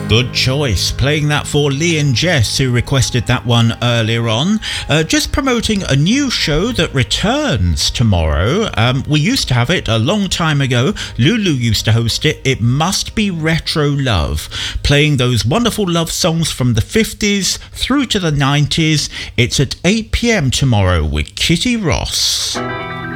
Good choice. Playing that for Lee and Jess, who requested that one earlier on. Just promoting a new show that returns tomorrow. We used to have it a long time ago. Lulu used to host it. It Must Be Retro Love. Playing those wonderful love songs from the 50s through to the 90s. It's at 8 p.m. tomorrow with Kitty Ross.